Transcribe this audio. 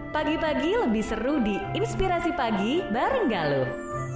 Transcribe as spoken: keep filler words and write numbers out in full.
Pagi-pagi lebih seru di Inspirasi Pagi bareng Galuh.